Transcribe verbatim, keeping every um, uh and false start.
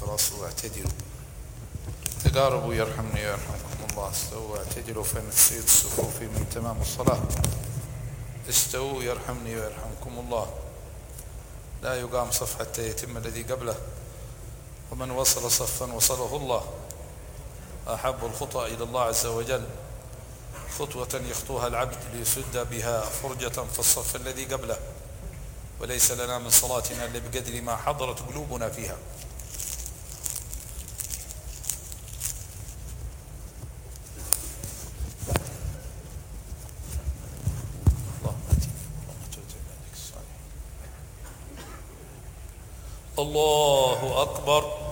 تراصوا واعتدلوا. تقاربوا يرحمني ويرحمكم الله. استووا واعتدلوا فإن تسوية الصفوف من تمام الصلاة. استووا يرحمني ويرحمكم الله. لا يقام صف حتى يتم الذي قبله، ومن وصل صفا وصله الله. أحب الخطى إلى الله عز وجل خطوة يخطوها العبد ليسد بها فرجة في الصف الذي قبله، وليس لنا من صلاتنا إلا بقدر ما حضرت قلوبنا فيها. الله أكبر.